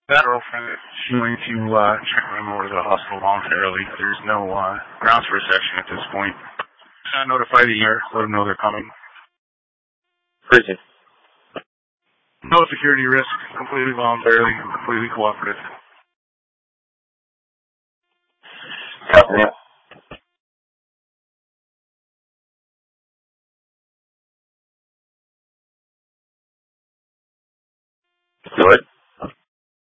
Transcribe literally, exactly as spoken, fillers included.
That girlfriend, she's going to uh, check him over to the hospital voluntarily. There's no uh, grounds for a section at this point. Uh, notify the air, let them know they're coming. Prison. No security risk, completely voluntarily, completely cooperative. Copy that. Good.